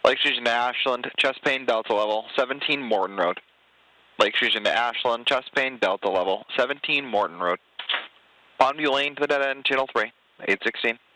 Lakes Region to Ashland, chest pain, Delta level, 17 Morton Road. Lakes Region to Ashland, chest pain, Delta level, 17 Morton Road. Pondview Lane to the dead end, channel 3, 816.